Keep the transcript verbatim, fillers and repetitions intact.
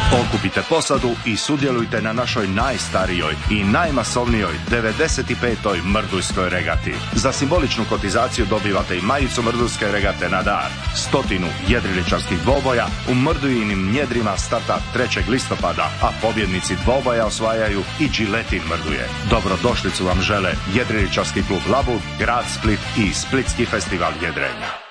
Okupite posadu i sudjelujte na našoj najstarijoj i najmasovnijoj devedeset petoj Mrdulskoj regati. Za simboličnu kotizaciju dobivate i majicu Mrdulske regate na dar. Stotinu jedriličarskih dvoboja u Mrdujinim njedrima starta trećeg listopada, a pobjednici dvoboja osvajaju i džiletin Mrduje. Dobrodošlicu vam žele Jedriličarski klub Labud, grad Split i Splitski festival jedrenja.